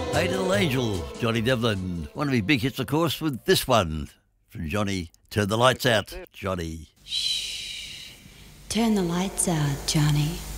Hey Little Angel, Johnny Devlin. One of his big hits, of course, with this one from Johnny. Turn the lights out, Johnny. Shh. Turn the lights out, Johnny.